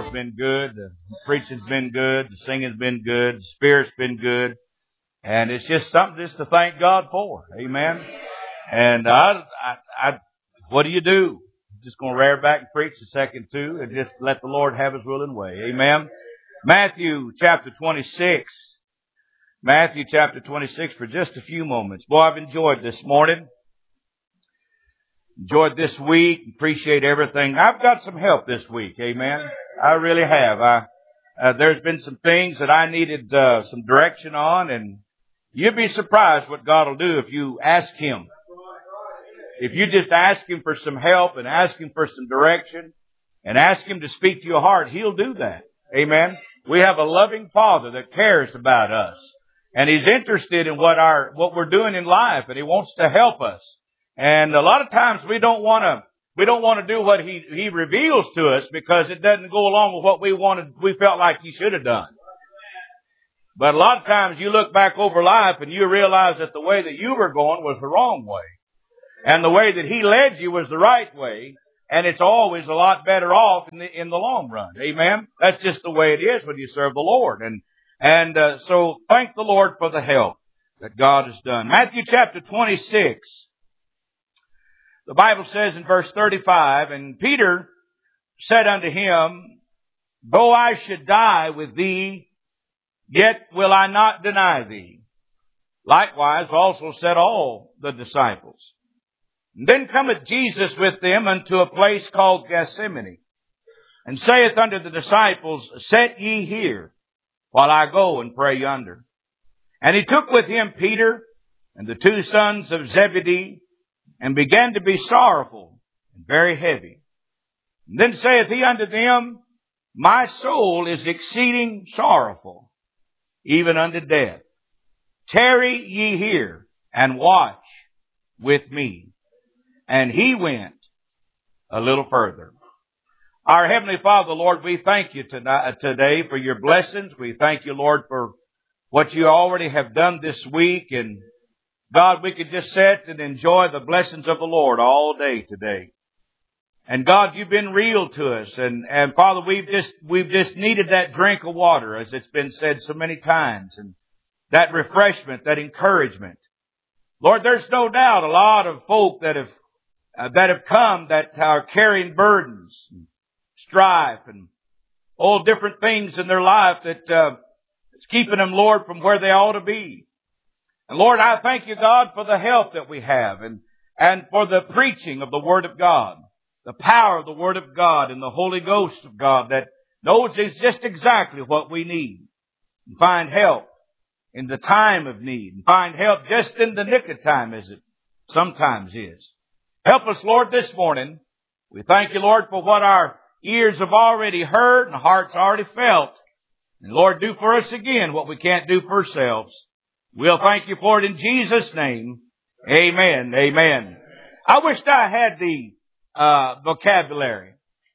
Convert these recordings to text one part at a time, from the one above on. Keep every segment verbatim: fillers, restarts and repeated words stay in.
God's been good. The preaching's been good. The singing's been good. The Spirit's been good. And it's just something just to thank God for. Amen. And I, I, I what do you do? Just going to rear back and preach a second too and just let the Lord have His will and way. Amen. Matthew chapter twenty-six. Matthew chapter twenty-six for just a few moments. Boy, I've enjoyed this morning. Enjoyed this week. Appreciate everything. I've got some help this week. Amen. I really have. I, uh, there's been some things that I needed uh, some direction on, and you'd be surprised what God will do if you ask Him. If you just ask Him for some help and ask Him for some direction and ask Him to speak to your heart, He'll do that. Amen. We have a loving Father that cares about us, and He's interested in what our what we're doing in life, and He wants to help us. And a lot of times we don't want to, we don't want to do what he, he reveals to us because it doesn't go along with what we wanted, we felt like He should have done. But a lot of times you look back over life and you realize that the way that you were going was the wrong way. And the way that He led you was the right way. And it's always a lot better off in the, in the long run. Amen. That's just the way it is when you serve the Lord. And, and, uh, so thank the Lord for the help that God has done. Matthew chapter twenty-six. The Bible says in verse thirty-five, and Peter said unto Him, though I should die with Thee, yet will I not deny Thee. Likewise also said all the disciples. And then cometh Jesus with them unto a place called Gethsemane, and saith unto the disciples, set ye here, while I go and pray yonder. And He took with Him Peter and the two sons of Zebedee, and began to be sorrowful and very heavy. And then saith He unto them, my soul is exceeding sorrowful, even unto death. Tarry ye here, and watch with me. And He went a little further. Our Heavenly Father, Lord, we thank You tonight, today for Your blessings. We thank You, Lord, for what You already have done this week. And God, we could just sit and enjoy the blessings of the Lord all day today. And God, You've been real to us. And, and Father, we've just, we've just needed that drink of water, as it's been said so many times. And that refreshment, that encouragement. Lord, there's no doubt a lot of folk that have, uh, that have come that are carrying burdens, and strife, and all different things in their life that, uh, is keeping them, Lord, from where they ought to be. And Lord, I thank You, God, for the help that we have and, and for the preaching of the Word of God, the power of the Word of God and the Holy Ghost of God that knows just exactly what we need and find help in the time of need and find help just in the nick of time as it sometimes is. Help us, Lord, this morning. We thank You, Lord, for what our ears have already heard and hearts already felt. And Lord, do for us again what we can't do for ourselves. We'll thank You for it in Jesus' name. Amen. Amen. I wished I had the uh vocabulary.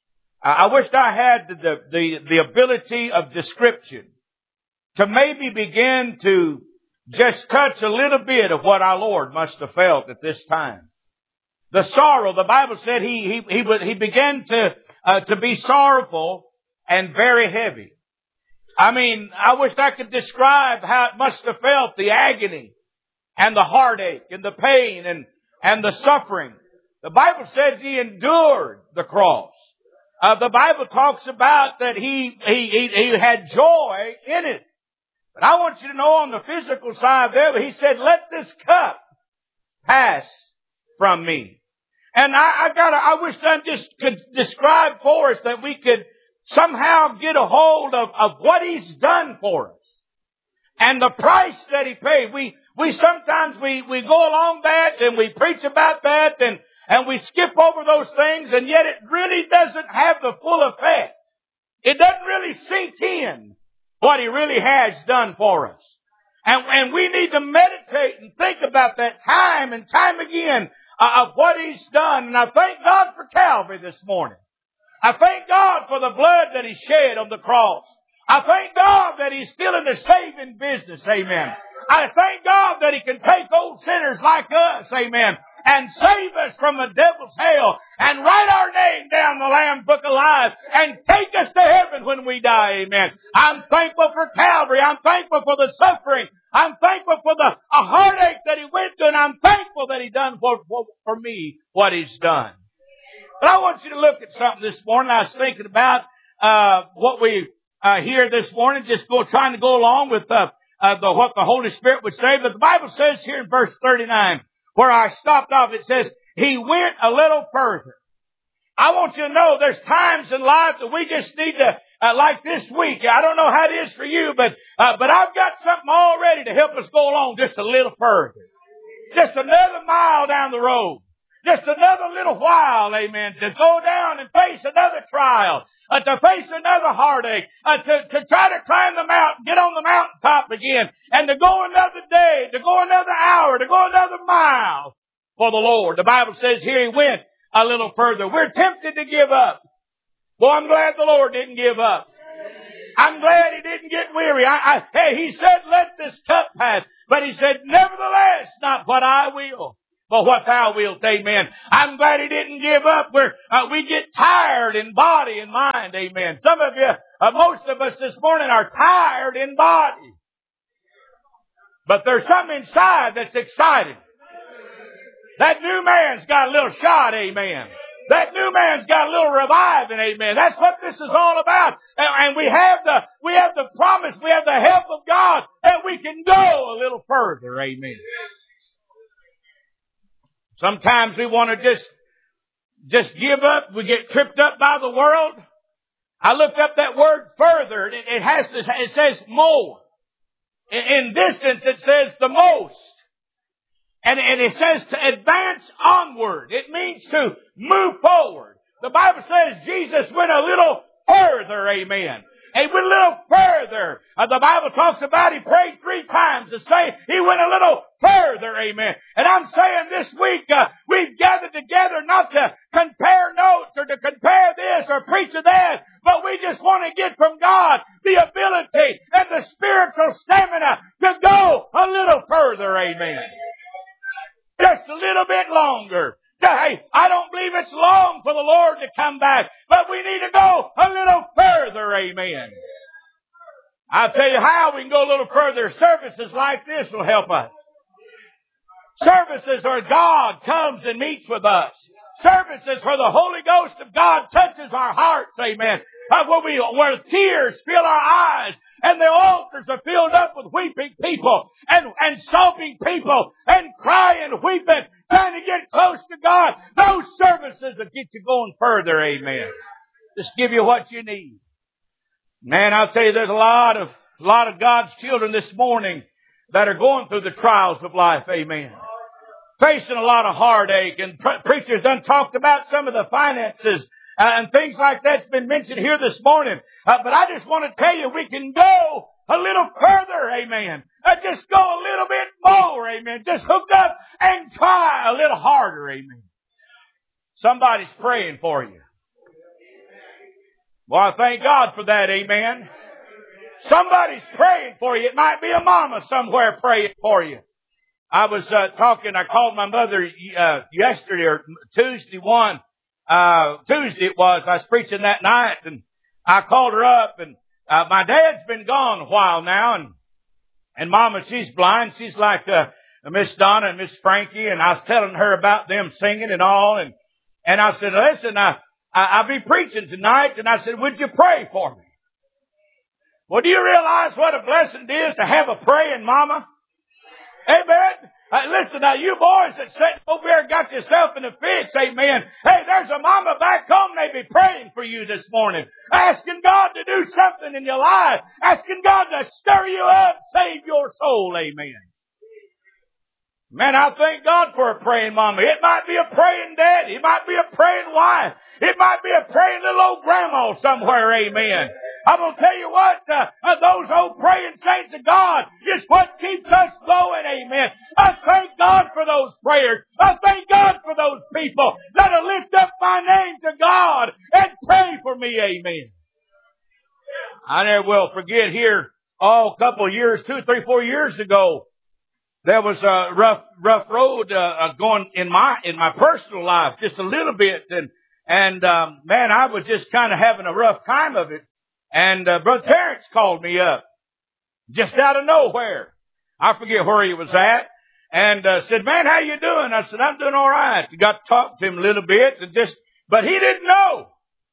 I wished I had the, the, the, the ability of description to maybe begin to just touch a little bit of what our Lord must have felt at this time. The sorrow, the Bible said He, he, he, he began to, uh, to be sorrowful and very heavy. I mean, I wish I could describe how it must have felt, the agony and the heartache and the pain and, and the suffering. The Bible says He endured the cross. Uh, the Bible talks about that he, he, he, he had joy in it. But I want you to know on the physical side there, He said, let this cup pass from me. And I, I gotta, I wish I just could describe for us that we could somehow get a hold of, of what He's done for us. And the price that He paid. We, we sometimes we, we go along that and we preach about that and, and we skip over those things, and yet it really doesn't have the full effect. It doesn't really sink in what He really has done for us. And, and we need to meditate and think about that time and time again uh, of what He's done. And I thank God for Calvary this morning. I thank God for the blood that He shed on the cross. I thank God that He's still in the saving business. Amen. I thank God that He can take old sinners like us. Amen. and save us from the devil's hell and write our name down the Lamb's Book of Life and take us to heaven when we die. Amen. I'm thankful for Calvary. I'm thankful for the suffering. I'm thankful for the a heartache that He went through, and I'm thankful that He done for, for, for me what He's done. But I want you to look at something this morning. I was thinking about uh what we uh hear this morning, just go trying to go along with uh, uh the what the Holy Spirit would say. But the Bible says here in verse thirty-nine, where I stopped off, it says, He went a little further. I want you to know there's times in life that we just need to, uh, like this week, I don't know how it is for you, but uh, but I've got something all ready to help us go along just a little further. Just another mile down the road. Just another little while, amen, to go down and face another trial, uh, to face another heartache, uh, to, to try to climb the mountain, get on the mountaintop again, and to go another day, to go another hour, to go another mile for the Lord. The Bible says here He went a little further. We're tempted to give up. Well, I'm glad the Lord didn't give up. I'm glad He didn't get weary. I, I, hey, He said, let this cup pass. But He said, nevertheless, not what I will, but what Thou wilt. Amen. I'm glad He didn't give up. We're, uh, we get tired in body and mind. Amen. Some of you, uh, most of us this morning are tired in body. But there's something inside that's exciting. That new man's got a little shot, amen. That new man's got a little reviving, amen. That's what this is all about. And we have the, we have the promise, we have the help of God that we can go a little further, amen. Sometimes we want to just, just give up. We get tripped up by the world. I looked up that word further. It, it has to, it says more. In, in distance it says the most. And, and it says to advance onward. It means to move forward. The Bible says Jesus went a little further, amen. He went a little further. Uh, the Bible talks about He prayed three times to say He went a little further, amen. And I'm saying this week, uh, we've gathered together not to compare notes or to compare this or preach of that, but we just want to get from God the ability and the spiritual stamina to go a little further, amen. Just a little bit longer. Hey, I don't believe it's long for the Lord to come back, but we need to go a little further, amen. I'll tell you how we can go a little further. Services like this will help us. Services where God comes and meets with us. Services where the Holy Ghost of God touches our hearts, amen. Uh, where, we, where tears fill our eyes and the altars are filled up with weeping people and, and sobbing people and crying, weeping, trying to get close to God. Those services will get you going further, amen. Just give you what you need. Man, I'll tell you, there's a lot of, a lot of God's children this morning that are going through the trials of life, amen. Facing a lot of heartache, and pre- preachers done talked about some of the finances Uh, and things like that's been mentioned here this morning. Uh, but I just want to tell you, we can go a little further, amen. Uh, just go a little bit more, amen. Just hook up and try a little harder, amen. Somebody's praying for you. Well, I thank God for that, amen. Somebody's praying for you. It might be a mama somewhere praying for you. I was uh, talking, I called my mother uh, yesterday or Tuesday one. Uh, Tuesday it was, I was preaching that night, and I called her up, and, uh, my dad's been gone a while now, and, and Mama, she's blind. She's like, uh, Miss Donna and Miss Frankie, and I was telling her about them singing and all, and, and I said, listen, I, I, I'll be preaching tonight, and I said, would you pray for me? Well, do you realize what a blessing it is to have a praying mama? Amen. Uh, listen, now you boys that sitting over there got yourself in a fix, amen. Hey, there's a mama back home may be praying for you this morning. Asking God to do something in your life. Asking God to stir you up, save your soul, amen. Man, I thank God for a praying mama. It might be a praying daddy. It might be a praying wife. It might be a praying little old grandma somewhere, amen. I'm going to tell you what, uh, uh, those old praying saints of God is what keeps us going, amen. I thank God for those prayers. I thank God for those people that'll lift up my name to God and pray for me, amen. I never will forget here, oh, a couple of years, two, three, four years ago, there was a rough, rough road uh, going in my in my personal life, just a little bit, and and um, man, I was just kind of having a rough time of it. And uh, Brother Terrence called me up, just out of nowhere. I forget where he was at, and uh, said, "Man, how you doing?" I said, "I'm doing all right." I got to talk to him a little bit, and just, but he didn't know.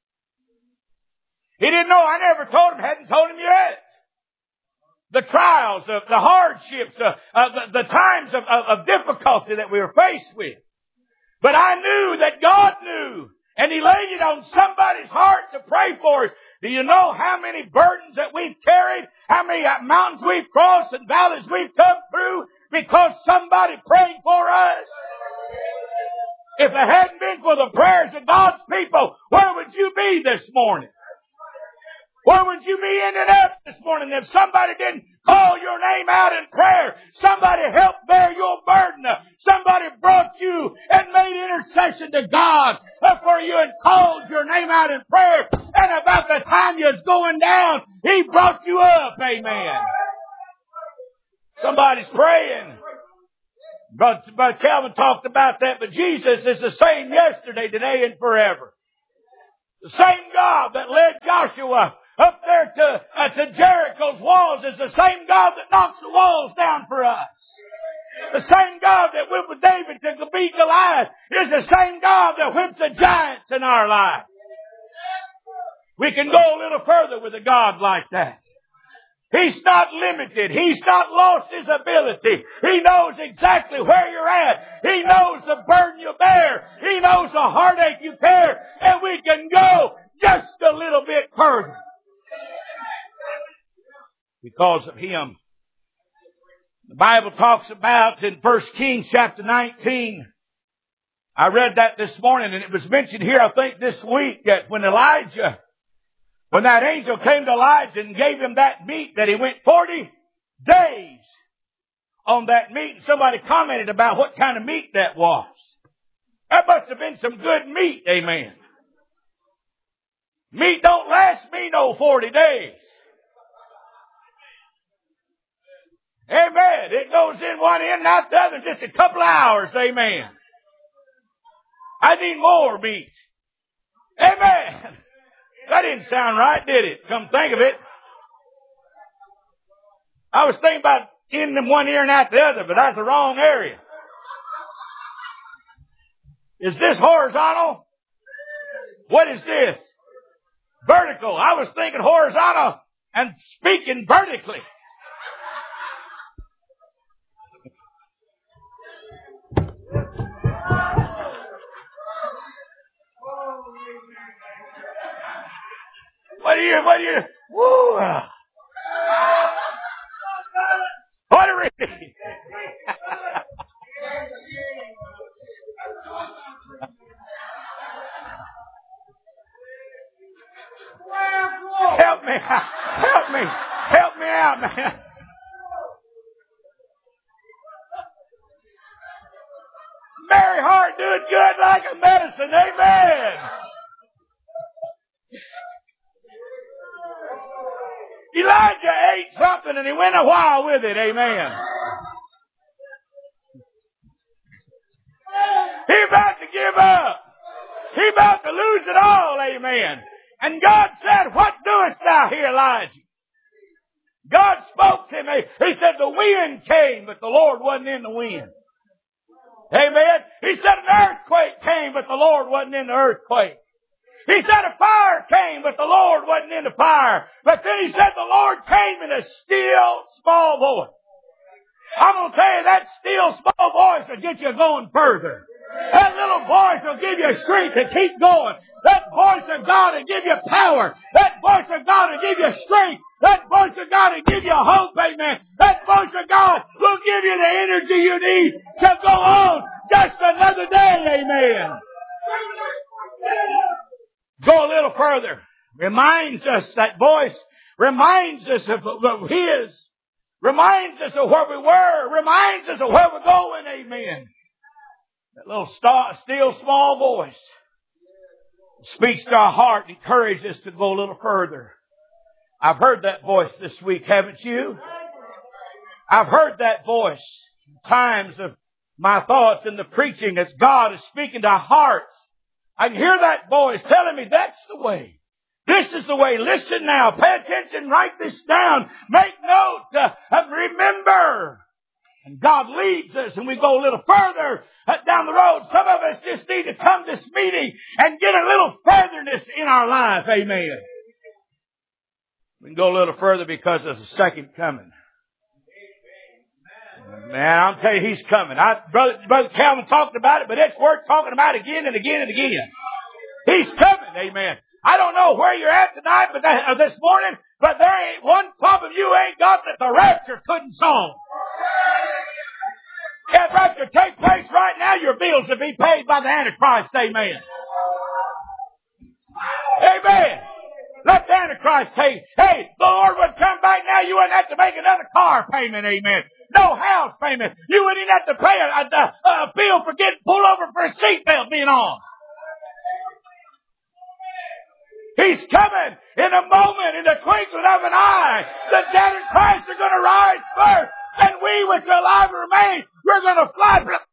He didn't know. I never told him. Hadn't told him yet. The trials, of the hardships, uh, uh, the, the times of, of, of difficulty that we were faced with. But I knew that God knew, and He laid it on somebody's heart to pray for us. Do you know how many burdens that we've carried, how many mountains we've crossed and valleys we've come through because somebody prayed for us? If it hadn't been for the prayers of God's people, where would you be this morning? Where would you be ending up this morning if somebody didn't call your name out in prayer? Somebody helped bear your burden. Somebody brought you and made intercession to God for you and called your name out in prayer. And about the time you was going down, He brought you up. Amen. Somebody's praying. But, but Calvin talked about that. But Jesus is the same yesterday, today, and forever. The same God that led Joshua up there to, uh, to Jericho's walls is the same God that knocks the walls down for us. The same God that went with David to beat Goliath is the same God that whips the giants in our life. We can go a little further with a God like that. He's not limited. He's not lost His ability. He knows exactly where you're at. He knows the burden you bear. He knows the heartache you bear. And we can go just a little bit further. Because of Him. The Bible talks about in First Kings chapter nineteen. I read that this morning, and it was mentioned here, I think this week, that when Elijah, when that angel came to Elijah and gave him that meat, that he went forty days on that meat. And somebody commented about what kind of meat that was. That must have been some good meat, amen. Meat don't last me no forty days. Amen. It goes in one end, not the other, just a couple of hours, amen. I need more meat. Amen. That didn't sound right, did it? Come think of it. I was thinking about in them one ear and out the other, but that's the wrong area. Is this horizontal? What is this? Vertical. I was thinking horizontal and speaking vertically. What are you, what are you, woo! What are we? Help me, help me, help me out, man. Merry heart doing good like a medicine, amen. Elijah ate something and he went a while with it. Amen. He about to give up. He about to lose it all. Amen. And God said, "What doest thou here, Elijah?" God spoke to him. He said, "The wind came, but the Lord wasn't in the wind." Amen. He said, "An earthquake came, but the Lord wasn't in the earthquake." He said a fire came, but the Lord wasn't in the fire. But then He said the Lord came in a still, small voice. I'm going to tell you, that still, small voice will get you going further. That little voice will give you strength to keep going. That voice of God will give you power. That voice of God will give you strength. That voice of God will give you hope, amen. That voice of God will give you the energy you need to go on just another day, amen. Go a little further. Reminds us, that voice reminds us of, of His. Reminds us of where we were. Reminds us of where we're going. Amen. That little star, still small voice speaks to our heart and encourages us to go a little further. I've heard that voice this week, haven't you? I've heard that voice. times of my thoughts in the preaching as God is speaking to our hearts, I can hear that voice telling me that's the way. This is the way. Listen now. Pay attention. Write this down. Make note. Uh, and remember. And God leads us and we go a little further uh, down the road. Some of us just need to come to this meeting and get a little furtherness in our life. Amen. We can go a little further because of the second coming. Man, I'll tell you, He's coming. I, Brother, Brother Calvin talked about it, but it's worth talking about again and again and again. He's coming. Amen. I don't know where you're at tonight, but that, uh, this morning, but there ain't one problem you ain't got that the rapture couldn't solve. If rapture take place right now, your bills will be paid by the Antichrist. Amen. Amen. Let the Antichrist take. Hey, the Lord would come back now. You wouldn't have to make another car payment. Amen. No house payment. You wouldn't even have to pay a, a, a bill for getting pulled over for a seatbelt being on. He's coming in a moment, in the twinkling of an eye. The dead in Christ are going to rise first. And we, which are alive and remain, we're going to fly